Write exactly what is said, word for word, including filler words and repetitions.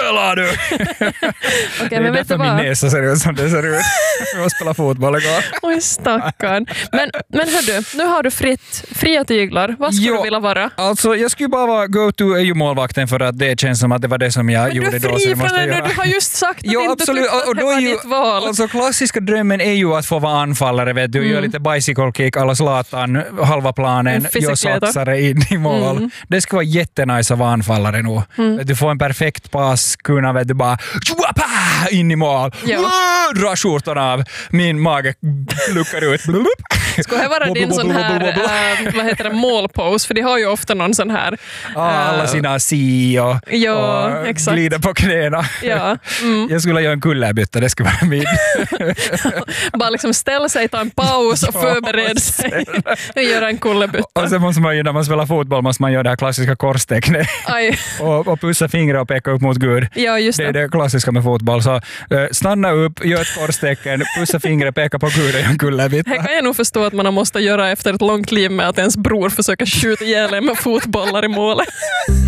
spelar du? Okay, det är därför min näsa ser ut som det ser ut. Jag spelar fotboll igår. Oj, stackarn. Men, men hördu, nu har du fritt, fria tyglar. Vad skulle jo, du vilja vara? Alltså, jag skulle bara vara go-to är ju målvakten för att det känns som att det var det som jag men gjorde du då. är fri från det, du har just sagt att jo, inte absolut. du Och, och då är ju, ditt val. alltså, klassiska drömmen är ju att få vara anfallare, vet du, mm. göra lite bicycle kick, alla Zlatan, halva planen, jag satsar det in i mål. Mm. Det skulle vara jättenice att vara anfallare nu. Mm. Du får en perfekt pass, kunna vet du bara in i mål. Dra skjortan av, min mage luckar ut. Ska det vara din sån här äh, vad heter det, målpose? För de har ju ofta någon sån här ah, äh, alla sina si och, ja, och exakt. glida på knäna. Ja, mm. Jag skulle göra en kullerbytta, det skulle vara min. Bara liksom ställa sig, ta en paus och förbereda sig och göra en kullerbytta. Och sen måste man ju, när man spelar fotboll måste man göra det här klassiska korstecknet och, och pussa fingrar och peka upp mot Gud. Ja, just det. Det är det klassiska med fotboll. Så uh, stanna upp, gör ett korstecken, pussa fingrar, peka på Gud och göra en kullerbytta. Det kan jag nog förstå att man måste göra efter ett långt liv med att ens bror försöker skjuta ihjäl med fotbollar i målet.